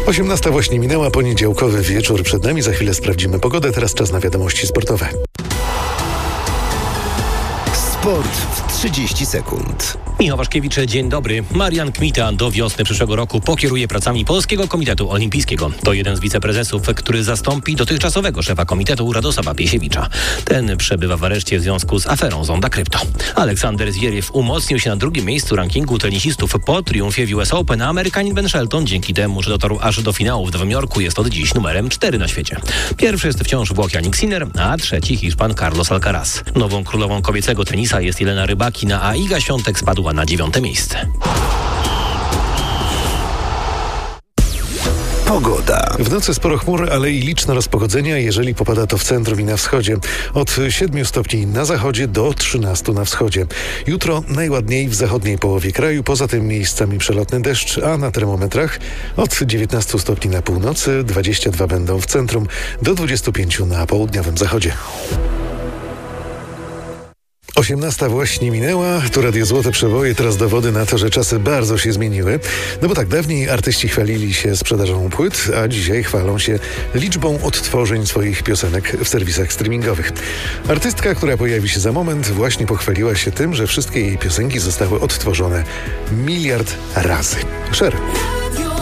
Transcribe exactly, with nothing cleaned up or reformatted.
osiemnasta właśnie minęła, poniedziałkowy wieczór przed nami. Za chwilę sprawdzimy pogodę. Teraz czas na wiadomości sportowe. Sport w trzydzieści sekund. Michał Waszkiewicz, dzień dobry. Marian Kmita do wiosny przyszłego roku pokieruje pracami Polskiego Komitetu Olimpijskiego. To jeden z wiceprezesów, który zastąpi dotychczasowego szefa komitetu Radosława Piesiewicza. Ten przebywa w areszcie w związku z aferą Zonda Krypto. Aleksander Zwieriew umocnił się na drugim miejscu rankingu tenisistów po triumfie w U S Open, a Amerykanin Ben Shelton dzięki temu, że dotarł aż do finału w Nowym Jorku, jest od dziś numerem cztery na świecie. Pierwszy jest wciąż Włoch Jannik Sinner, a trzeci Hiszpan Carlos Alcaraz. Nową królową kobiecego tenisa jest Jelena Rybakina, a Iga Świątek spadła na dziewiąte miejsce. Pogoda. W nocy sporo chmur, ale i liczne rozpogodzenia, jeżeli popada to w centrum i na wschodzie. Od siedmiu stopni na zachodzie do trzynastu na wschodzie. Jutro najładniej w zachodniej połowie kraju, poza tym miejscami przelotny deszcz, a na termometrach od dziewiętnastu stopni na północy, dwadzieścia dwa będą w centrum, do dwudziestu pięciu na południowym zachodzie. osiemnasta właśnie minęła, tu Radio Złote Przeboje, teraz dowody na to, że czasy bardzo się zmieniły. No bo tak, dawniej artyści chwalili się sprzedażą płyt, a dzisiaj chwalą się liczbą odtworzeń swoich piosenek w serwisach streamingowych. Artystka, która pojawi się za moment, właśnie pochwaliła się tym, że wszystkie jej piosenki zostały odtworzone miliard razy. Cher.